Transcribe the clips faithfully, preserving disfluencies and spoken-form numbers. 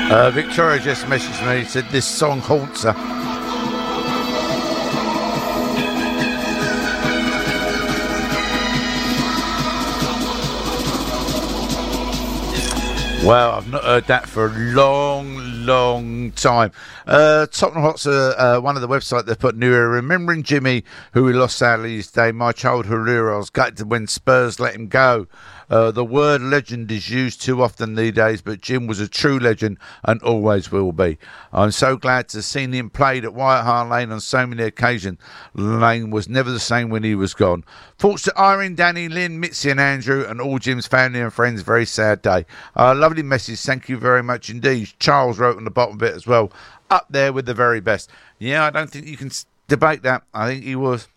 Uh, Victoria just messaged me, said this song haunts her. Well, I've not heard that for a long, long time. Uh, Tottenham Hotspur, uh, one of the websites they've put new era. Remembering Jimmy, who we lost sadly this day, my childhood hero. I was gutted when Spurs let him go. Uh, the word legend is used too often these days, but Jim was a true legend and always will be. I'm so glad to have seen him played at White Hart Lane on so many occasions. Lane was never the same when he was gone. Thoughts to Irene, Danny, Lynn, Mitzi and Andrew and all Jim's family and friends. Very sad day. Uh, lovely message. Thank you very much indeed. Charles wrote on the bottom of it as well. Up there with the very best. Yeah, I don't think you can debate that. I think he was.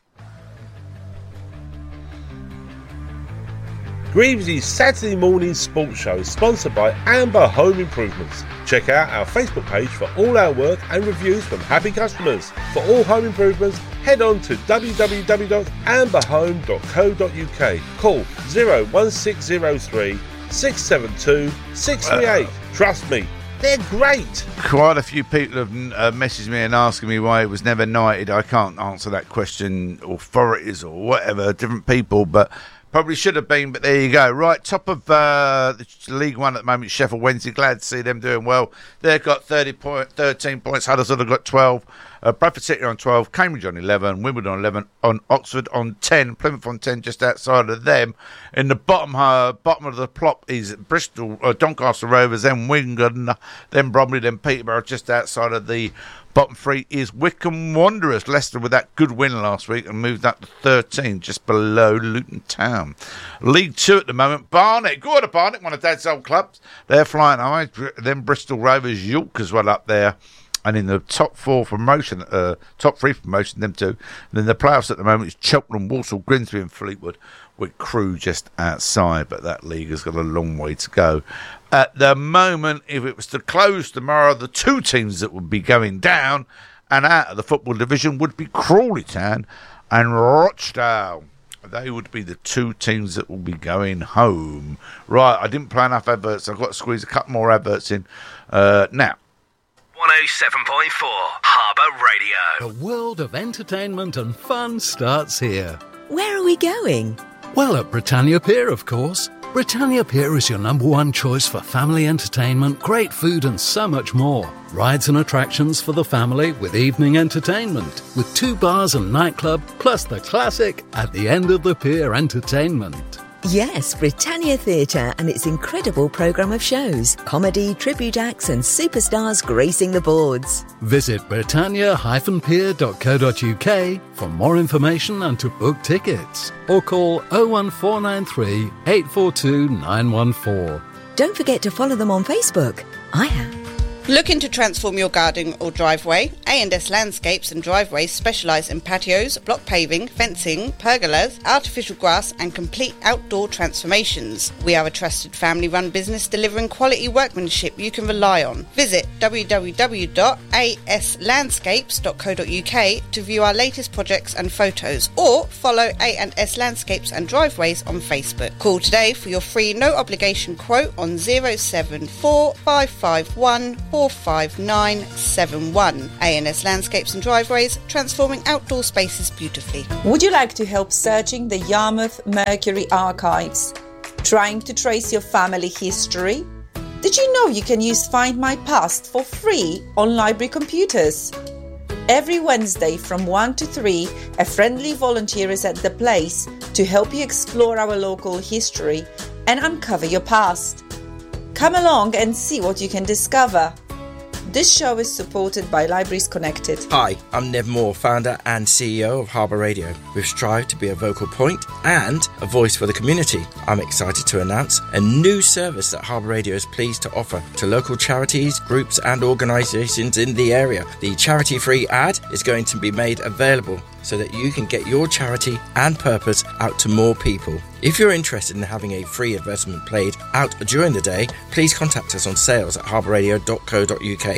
Greaves' Saturday morning sports show is sponsored by Amber Home Improvements. Check out our Facebook page for all our work and reviews from happy customers. For all home improvements, head on to w w w dot amber home dot co dot u k. Call zero one six zero three, six seven two, six three eight. Uh, Trust me, they're great. Quite a few people have uh, messaged me and asking me why it was never knighted. I can't answer that question. Authorities or whatever, different people, but probably should have been, but there you go. Right, top of uh, the League One at the moment, Sheffield Wednesday. Glad to see them doing well. They've got thirty point, thirteen points. Huddersfield have got twelve. Uh, Bradford City on twelve. Cambridge on eleven. Wimbledon on eleven. On Oxford on ten. Plymouth on ten, just outside of them. In the bottom uh, bottom of the plot is Bristol, uh, Doncaster Rovers, then Wigan, then Bromley, then Peterborough. Just outside of the bottom three is Wycombe Wanderers. Leicester with that good win last week and moved up to thirteen, just below Luton Town. League Two at the moment, Barnet. Go on to Barnet, one of Dad's old clubs. They're flying high. Then Bristol Rovers, York as well up there. And in the top four promotion, uh, top three promotion, them two. And then the playoffs at the moment is Cheltenham, Walsall, Grimsby and Fleetwood, with Crewe just outside. But that league has got a long way to go. At the moment, if it was to close tomorrow, the two teams that would be going down and out of the football division would be Crawley Town and Rochdale. They would be the two teams that will be going home. Right, I didn't play enough adverts. I've got to squeeze a couple more adverts in. Uh, now. one oh seven point four Harbour Radio. The world of entertainment and fun starts here. Where are we going? Well, at Britannia Pier, of course. Britannia Pier is your number one choice for family entertainment, great food and so much more. Rides and attractions for the family with evening entertainment, with two bars and nightclub, plus the classic At the End of the Pier entertainment. Yes, Britannia Theatre and its incredible programme of shows, comedy, tribute acts and superstars gracing the boards. Visit britannia dash pier dot co dot u k for more information and to book tickets. Or call oh one four nine three, eight four two, nine one four. Don't forget to follow them on Facebook. I have. Looking to transform your garden or driveway? A and S Landscapes and Driveways specialise in patios, block paving, fencing, pergolas, artificial grass and complete outdoor transformations. We are a trusted family-run business delivering quality workmanship you can rely on. Visit w w w dot a s landscapes dot co dot u k to view our latest projects and photos, or follow A and S Landscapes and Driveways on Facebook. Call today for your free no-obligation quote on zero seven four, five five one, four five nine seven one. A and S Landscapes and Driveways, transforming outdoor spaces beautifully. Would you like to help searching the Yarmouth Mercury archives? Trying to trace your family history? Did you know you can use Find My Past for free on library computers? Every Wednesday from one to three, a friendly volunteer is at the place to help you explore our local history and uncover your past. Come along and see what you can discover. This show is supported by Libraries Connected. Hi, I'm Nev Moore, founder and C E O of Harbour Radio. We've strived to be a vocal point and a voice for the community. I'm excited to announce a new service that Harbour Radio is pleased to offer to local charities, groups and organisations in the area. The charity-free ad is going to be made available so that you can get your charity and purpose out to more people. If you're interested in having a free advertisement played out during the day, please contact us on sales at harbour radio dot co dot u k.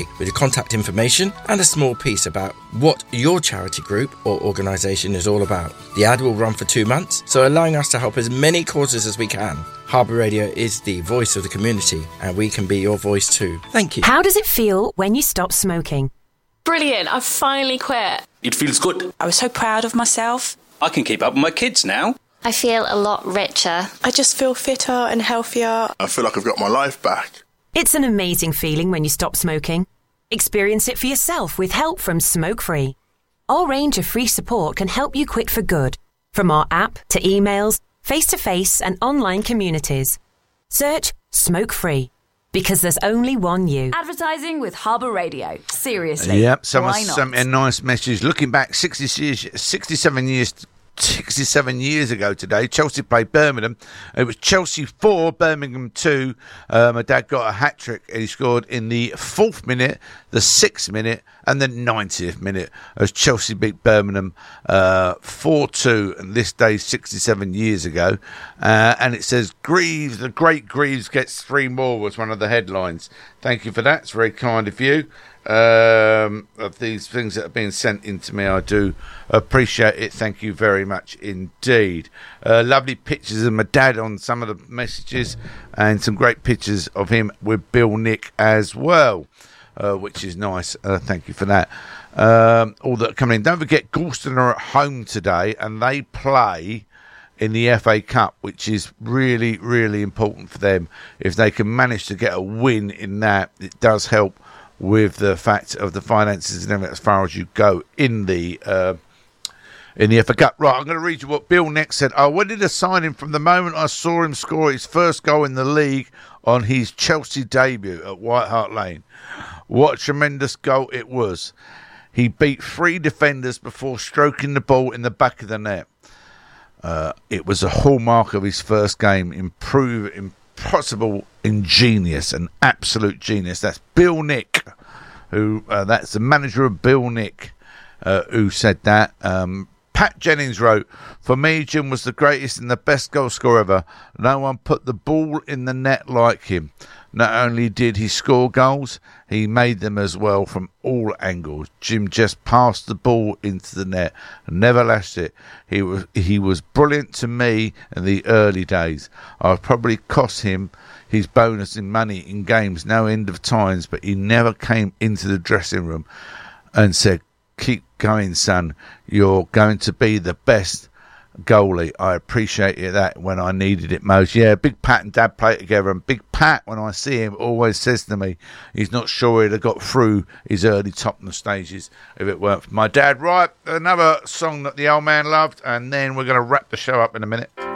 update with your contact information and a small piece about what your charity group or organisation is all about. The ad will run for two months, so allowing us to help as many causes as we can. Harbour Radio is the voice of the community, and we can be your voice too. Thank you. How does it feel when you stop smoking? Brilliant, I've finally quit. It feels good. I was so proud of myself. I can keep up with my kids now. I feel a lot richer. I just feel fitter and healthier. I feel like I've got my life back. It's an amazing feeling when you stop smoking. Experience it for yourself with help from Smoke Free. Our range of free support can help you quit for good, from our app to emails, face-to-face and online communities. Search Smoke Free, because there's only one you. Advertising with Harbour Radio. Seriously. Yep, someone why not? sent me a nice message. Looking back sixty years, sixty-seven years sixty-seven years ago today, Chelsea played Birmingham. It was Chelsea four, Birmingham two. Uh, my dad got a hat-trick. He scored in the fourth minute, the sixth minute and the ninetieth minute as Chelsea beat Birmingham uh, four two, and this day sixty-seven years ago. Uh, and it says, Greaves, the great Greaves gets three more was one of the headlines. Thank you for that. It's very kind of you. Um, of these things that have been sent in to me, I do appreciate it. Thank you very much indeed. Uh, lovely pictures of my dad on some of the messages, and some great pictures of him with Bill Nick as well, uh, which is nice. Uh, thank you for that. Um, all that are coming in. Don't forget, Gorleston are at home today, and they play in the F A Cup, which is really, really important for them. If they can manage to get a win in that, it does help with the fact of the finances and everything as far as you go in the uh, in the F A Cup. Right, I'm going to read you what Bill Nick said. I wanted to sign him from the moment I saw him score his first goal in the league on his Chelsea debut at White Hart Lane. What a tremendous goal it was. He beat three defenders before stroking the ball in the back of the net. Uh, it was a hallmark of his first game. Improve, impossible, ingenious, and absolute genius. That's Bill Nick, who uh, that's the manager of Bill Nick, uh, who said that. Um, Pat Jennings wrote, for me, Jim was the greatest and the best goal scorer ever. No one put the ball in the net like him. Not only did he score goals, he made them as well from all angles. Jim just passed the ball into the net and never lashed it. He was he was brilliant to me in the early days. I probably cost him his bonus in money in games no end of times, but he never came into the dressing room and said, keep going, son. You're going to be the best goalie. I appreciated that when I needed it most. Yeah, Big Pat and Dad play together, and Big Pat, when I see him, always says to me he's not sure he'd have got through his early Tottenham stages if it weren't for my dad. Right, another song that the old man loved, and then we're going to wrap the show up in a minute.